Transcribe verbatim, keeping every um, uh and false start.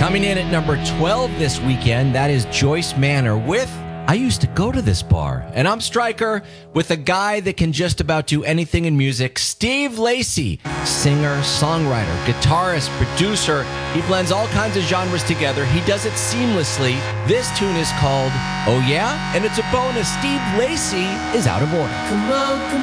Coming in at number twelve this weekend, that is Joyce Manor with I Used to Go to This Bar. And I'm Stryker with a guy that can just about do anything in music, Steve Lacy. Singer, songwriter, guitarist, producer. He blends all kinds of genres together. He does it seamlessly. This tune is called Oh Yeah? And it's a bonus. Steve Lacy is out of order. Come on, come